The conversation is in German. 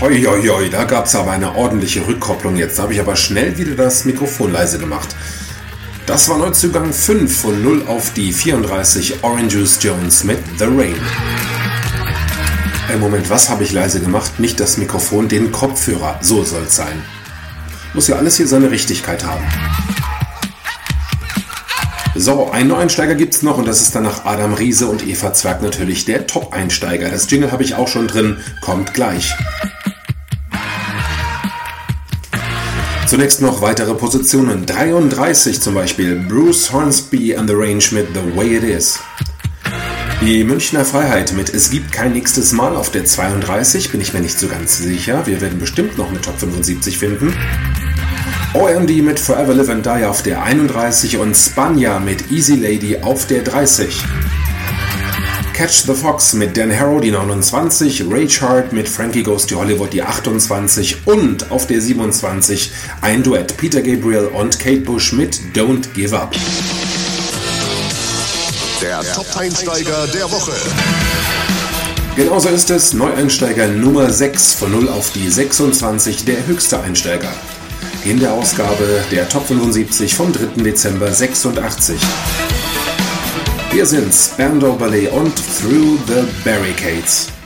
Hoi, hoi, hoi, da gab es aber eine ordentliche Rückkopplung jetzt. Da habe ich aber schnell wieder das Mikrofon leise gemacht. Das war Neuzugang 5 von 0 auf die 34 Orange Juice Jones mit The Rain. Moment, was habe ich leise gemacht? Nicht das Mikrofon, den Kopfhörer. So soll es sein. Muss ja alles hier seine Richtigkeit haben. So, einen Neueinsteiger gibt's noch und das ist dann nach Adam Riese und Eva Zwerg natürlich der Top-Einsteiger. Das Jingle habe ich auch schon drin, kommt gleich. Zunächst noch weitere Positionen. 33 zum Beispiel Bruce Hornsby and the Range mit The Way It Is. Die Münchner Freiheit mit Es gibt kein nächstes Mal auf der 32, bin ich mir nicht so ganz sicher. Wir werden bestimmt noch eine Top 75 finden. OMD mit Forever Live and Die auf der 31 und Spanja mit Easy Lady auf der 30. Catch the Fox mit Dan Harrow die 29, Rage Hard mit Frankie Goes to Hollywood die 28 und auf der 27 ein Duett Peter Gabriel und Kate Bush mit Don't Give Up. Der Top-Einsteiger der Woche. Genauso ist es, Neueinsteiger Nummer 6 von 0 auf die 26, der höchste Einsteiger. In der Ausgabe der Top 75 vom 3. Dezember 86. Wir sind's, Spandau Ballet und Through the Barricades.